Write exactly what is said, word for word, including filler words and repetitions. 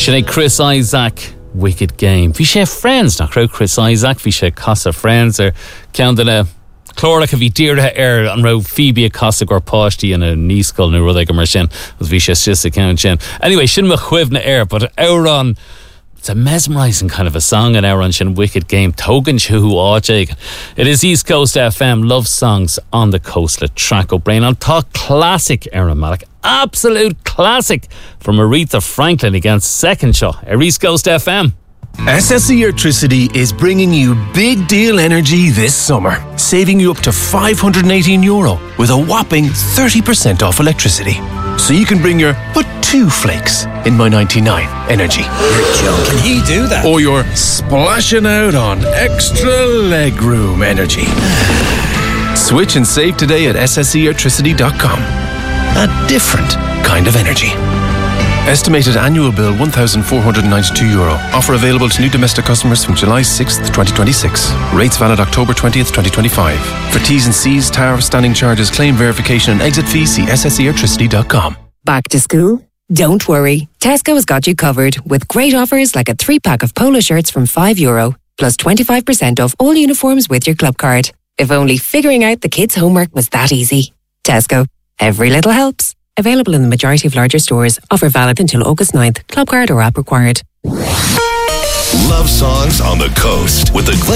Sinead Chris Isaac, Wicked Game. Bhí sé friends nach raibh Chris Isaac, bhí sé casa friends ar ceann na clórach a bhí díortha ar an raibh Phoebe a casa gur páistí in a níoscail nó rud ag mar sin, was bhí sé sis a ceann sin. Anyway, sin mo chuibh na air, but Euron, it's a mesmerising kind of a song in Euron sin, Wicked Game. Togan Chuhu Ájig. It is East Coast F M, love songs on the coast. Le Track O'Brien on talk classic Aaron Malik. Absolute classic from Aretha Franklin against Second Shot. East Coast F M. S S E Electricity is bringing you big deal energy this summer, saving you up to five hundred eighteen euro with a whopping thirty percent off electricity. So you can bring your but two flakes in my ninety-nine energy. You're joking, he do that? Or you're splashing out on extra legroom energy. Switch and save today at s s e electricity dot com. A different kind of energy. Estimated annual bill one thousand four hundred ninety-two euro. Offer available to new domestic customers from July sixth, twenty twenty-six. Rates valid October twentieth, twenty twenty-five. For T's and C's, tariff, standing charges, claim verification and exit fees, see s s e electricity dot com. Back to school? Don't worry. Tesco has got you covered with great offers like a three-pack of polo shirts from five euro plus twenty-five percent off all uniforms with your club card. If only figuring out the kids' homework was that easy. Tesco. Every little helps. Available in the majority of larger stores. Offer valid until August ninth. Club card or app required. Love songs on the coast with the